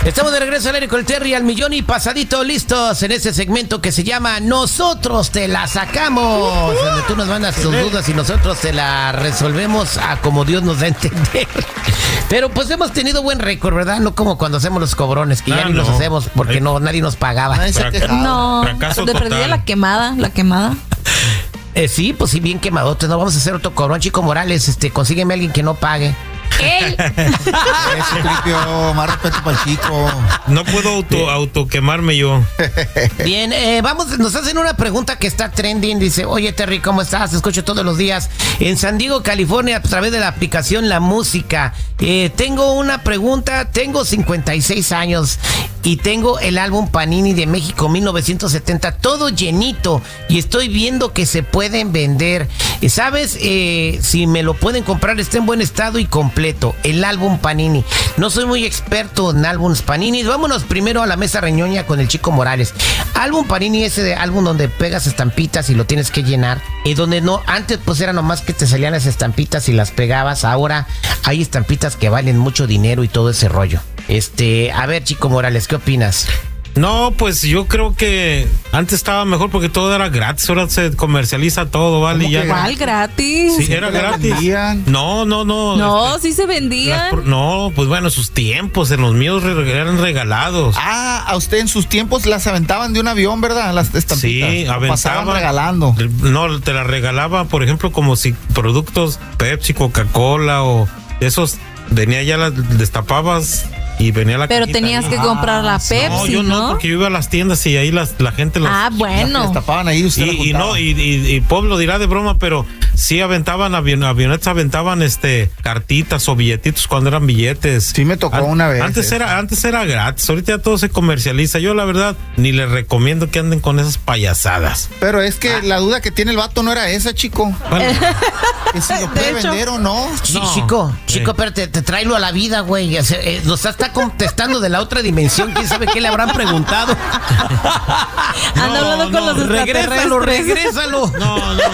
Estamos de regreso al aire con el Terry al millón y pasadito listos en este segmento que se llama Nosotros te la sacamos, donde tú nos mandas tus dudas y nosotros te la resolvemos a como Dios nos da a entender. Pero pues hemos tenido buen récord, ¿verdad? No como cuando hacemos los cobrones, que ya ni los hacemos porque nadie nos pagaba. No, te perdí la quemada. Sí, pues sí, bien quemadote. No vamos a hacer otro cobrón, Chico Morales. Consígueme a alguien que no pague. ¡Ey! Eso, Tripio, más respeto para el chico. No puedo auto quemarme yo. Bien, vamos, nos hacen una pregunta que está trending. Dice, oye Terry, ¿cómo estás? Te escucho todos los días en San Diego, California, a través de la aplicación La Música. Tengo una pregunta, tengo 56 años y tengo el álbum Panini de México 1970, todo llenito, y estoy viendo que se pueden vender. ¿Sabes si me lo pueden comprar? Está en buen estado y completo. El álbum Panini. No soy muy experto en álbumes Panini. Vámonos primero a la mesa reñoña con el Chico Morales. Álbum Panini, ese de álbum donde pegas estampitas y lo tienes que llenar. Y donde no, antes pues era nomás que te salían las estampitas y las pegabas. Ahora hay estampitas que valen mucho dinero y todo ese rollo. A ver, Chico Morales, ¿qué opinas? No, pues yo creo que antes estaba mejor porque todo era gratis. Ahora se comercializa todo, ¿vale? Ya. ¿Cuál gratis? Sí, era gratis. No. No, sí se vendían. No, pues bueno, sus tiempos, en los míos eran regalados. Ah, a usted en sus tiempos las aventaban de un avión, ¿verdad? Las estampitas. Sí, aventaban. Pasaban regalando. No, te las regalaba, por ejemplo, como si productos Pepsi, Coca-Cola o esos, venía ya, las destapabas y venía la Pero cajita tenías ahí. que comprar la Pepsi, No, yo no, porque yo iba a las tiendas y ahí la gente las... Ah, bueno. Las tapaban ahí, usted Y Pop lo dirá de broma, pero sí aventaban avionetas, aventaban cartitas o billetitos cuando eran billetes. Sí me tocó una vez. Antes era gratis, ahorita ya todo se comercializa. Yo la verdad ni les recomiendo que anden con esas payasadas. Pero es que la duda que tiene el vato no era esa, chico. Bueno, Que si lo puede vender o no. Chico, pero te tráelo a la vida, güey. Nos está contestando de la otra dimensión. ¿Quién sabe qué le habrán preguntado? Anda hablando con los extraterrestres. Regrésalo. No.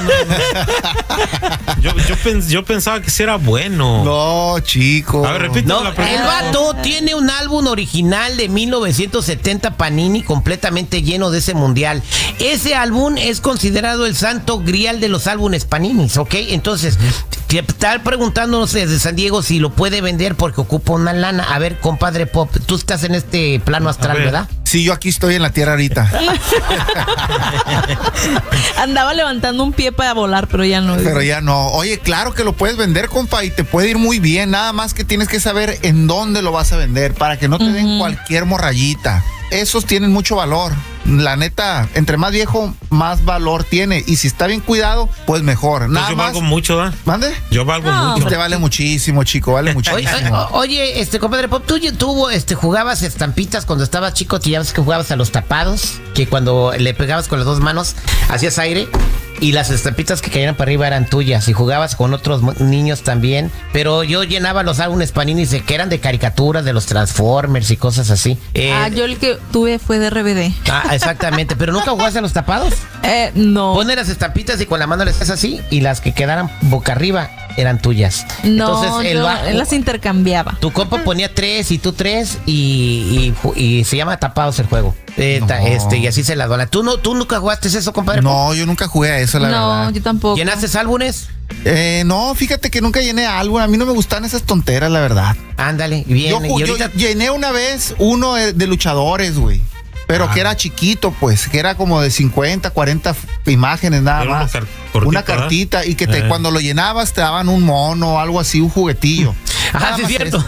Yo pensaba que sí era bueno. No, chico. A ver, repite la pregunta. El vato tiene un álbum original de 1970 Panini completamente lleno de ese mundial. Ese álbum es considerado el santo grial de los álbumes Paninis, ¿ok? Entonces, te está preguntándonos desde San Diego si lo puede vender porque ocupa una lana. A ver, compadre Pop, tú estás en este plano astral, ¿verdad? Sí, yo aquí estoy en la tierra ahorita. Andaba levantando un pie para volar, pero ya no. Pero ya no. Oye, claro que lo puedes vender, compa, y te puede ir muy bien. Nada más que tienes que saber en dónde lo vas a vender para que no te den cualquier morrayita. Esos tienen mucho valor. La neta, entre más viejo, más valor tiene. Y si está bien cuidado, pues mejor. Nada yo más. valgo mucho, ¿verdad? ¿Mande? Yo valgo mucho. Usted vale muchísimo, chico, vale muchísimo. Oye, compadre Pop, tú jugabas estampitas cuando estabas chico, ya ves que jugabas a los tapados, que cuando le pegabas con las dos manos, hacías aire y las estampitas que caían para arriba eran tuyas, y jugabas con otros niños también, pero yo llenaba los álbumes Panini que eran de caricaturas, de los Transformers y cosas así. Yo el que tuve fue de RBD. Exactamente, pero ¿nunca jugaste a los tapados? No. Pones las estampitas y con la mano le haces así, y las que quedaran boca arriba eran tuyas. No, entonces él las intercambiaba. Tu compa ponía 3 y tú 3 y se llama tapados el juego. Y así se la dona. ¿Tú nunca jugaste eso, compadre? No, yo nunca jugué a eso, la verdad. No, yo tampoco. ¿Llenaste álbumes? No, fíjate que nunca llené álbum. A mí no me gustan esas tonteras, la verdad. Ándale, bien. Yo llené una vez uno de luchadores, güey. Pero que era chiquito, pues, que era como de 50, 40 imágenes nada más. Una cartita, y que cuando lo llenabas te daban un mono o algo así, un juguetillo. Ajá, sí es cierto.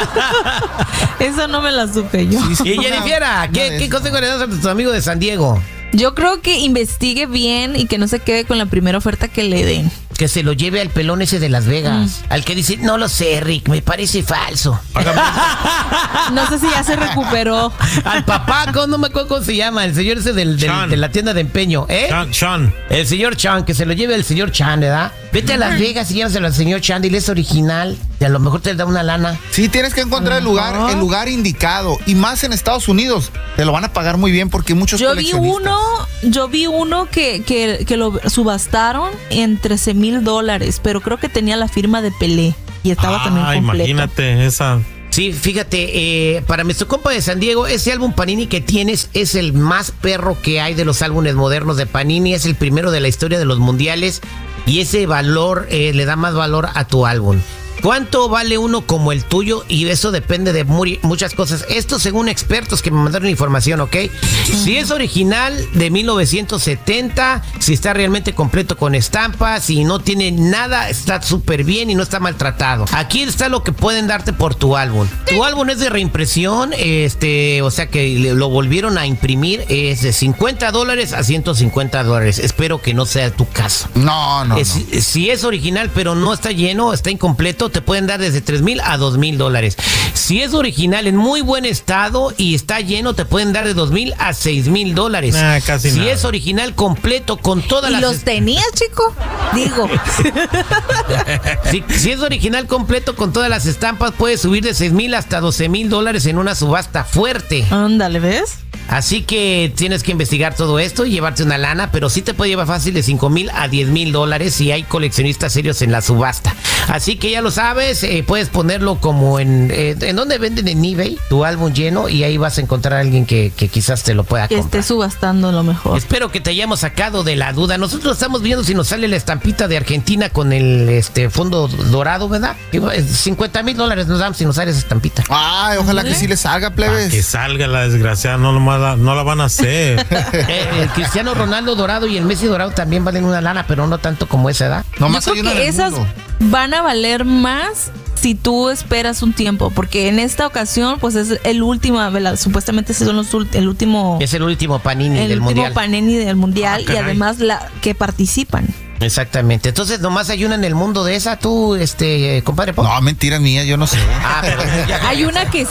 Eso no me la supe yo. Y Jennifer, ¿qué consejo le das a tu amigo de San Diego? Yo creo que investigue bien y que no se quede con la primera oferta que le den. Que se lo lleve al pelón ese de Las Vegas. Al que dice, no lo sé, Rick, me parece falso. No sé si ya se recuperó. Al papá, no me acuerdo cómo se llama, el señor ese de la tienda de empeño, ¿eh? Sean. El señor Chan, que se lo lleve el señor Chan, ¿verdad? Vete a Las Vegas y llévaselo al señor Chan, dile es original, y a lo mejor te da una lana. Sí, tienes que encontrar el lugar indicado, y más en Estados Unidos, te lo van a pagar muy bien porque muchos coleccionistas. Yo vi uno que lo subastaron en $13,000, pero creo que tenía la firma de Pelé y estaba también completo. Imagínate esa. Sí, fíjate, para nuestro compa de San Diego, ese álbum Panini que tienes es el más perro que hay de los álbumes modernos de Panini. Es el primero de la historia de los mundiales y ese valor le da más valor a tu álbum. ¿Cuánto vale uno como el tuyo? Y eso depende de muchas cosas. Esto según expertos que me mandaron información, ¿ok? Si es original de 1970, si está realmente completo con estampas, si no tiene nada, está súper bien y no está maltratado. Aquí está lo que pueden darte por tu álbum. Tu álbum es de reimpresión, o sea que lo volvieron a imprimir, es de $50 a $150. Espero que no sea tu caso. No. Si es original pero no está lleno, está incompleto, te pueden dar desde $3,000 a $2,000. Si es original en muy buen estado y está lleno, te pueden dar de $2,000 a $6,000. Casi si nada. es original completo con todas ¿Y las... los tenías, chico? Digo. Si es original completo con todas las estampas, puedes subir de $6,000 hasta $12,000 en una subasta fuerte. Ándale, ¿ves? Así que tienes que investigar todo esto y llevarte una lana, pero sí te puede llevar fácil de $5,000 a $10,000 si hay coleccionistas serios en la subasta. Así que ya lo sabes, puedes ponerlo como en donde venden en eBay tu álbum lleno y ahí vas a encontrar a alguien que quizás te lo pueda Que comprar. esté subastando lo mejor. Espero que te hayamos sacado de la duda. Nosotros estamos viendo si nos sale la estampita de Argentina con el fondo dorado, ¿verdad? $50,000 nos damos si nos sale esa estampita. Ay, ojalá que sí le salga, Para que plebes. salga la desgraciada, no la van a hacer. El Cristiano Ronaldo dorado y el Messi dorado también valen una lana, pero no tanto como esa, ¿verdad? Nomás Yo hay creo una que en el esas mundo. van a valer más si tú esperas un tiempo, porque en esta ocasión, pues es el último, supuestamente ese son el último, Es el último Panini el del último Mundial. Panini del mundial y caray. además la que participan. Exactamente. Entonces, nomás hay una en el mundo de esa, tú, compadre Pop. No, mentira mía, yo no sé. Ah, pero Hay una que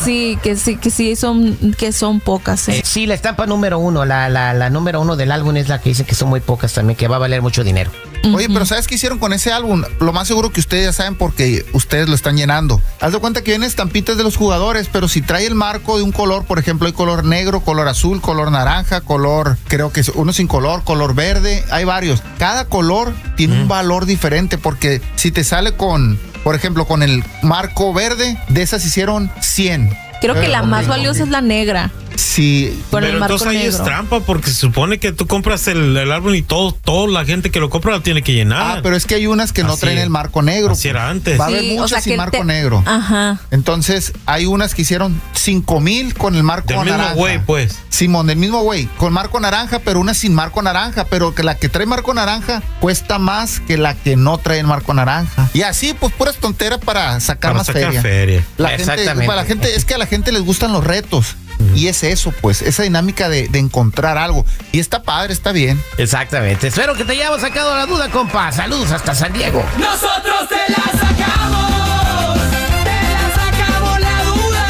sí son pocas. ¿eh? sí, la estampa número 1, la número 1 del álbum es la que dicen que son muy pocas también, que va a valer mucho dinero. Oye, pero ¿sabes qué hicieron con ese álbum? Lo más seguro que ustedes ya saben porque ustedes lo están llenando. Haz de cuenta que vienen estampitas de los jugadores, pero si trae el marco de un color, por ejemplo, hay color negro, color azul, color naranja, color, creo que es uno sin color verde, hay varios. Cada color tiene un valor diferente porque si te sale con, por ejemplo, con el marco verde, de esas hicieron 100. Creo que la más valiosa es la negra. Sí, Con el Pero marco entonces ahí negro. es trampa porque se supone que tú compras el álbum y toda la gente que lo compra lo tiene que llenar. pero es que hay unas que no Así traen es. el marco negro. Así era antes. Va a haber Sí, o sea, muchas sin que marco negro. Ajá. Entonces, hay unas que hicieron 5,000 con el marco Del mismo naranja. güey, pues. Simón, del mismo güey, con marco naranja, pero una sin marco naranja, pero que la que trae marco naranja cuesta más que la que no trae el marco naranja. Y así, pues, puras tonteras para sacar Para más sacar feria. feria. Exactamente. Para la gente, es que a la gente les gustan los retos. Y es eso, pues, esa dinámica de encontrar algo. Y está padre, está bien. Exactamente. Espero que te hayamos sacado la duda, compa. Saludos hasta San Diego. Nosotros te la sacamos la duda.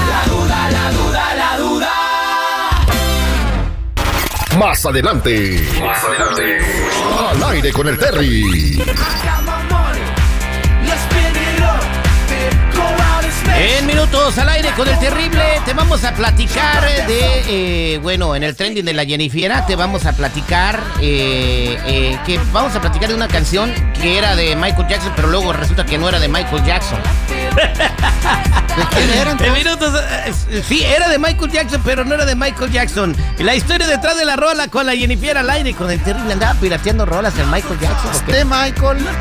La duda. Más adelante. Al aire con el Terry. En minutos al aire con el terrible, te vamos a platicar en el trending de la Jennifiera, te vamos a platicar que vamos a platicar de una canción que era de Michael Jackson, pero luego resulta que no era de Michael Jackson. ¿De quién era, En entonces? minutos, sí, era de Michael Jackson, pero no era de Michael Jackson. La historia detrás de la rola con la Jennifiera al aire con el terrible, andaba pirateando rolas de Michael Jackson. ¿o qué? De Michael.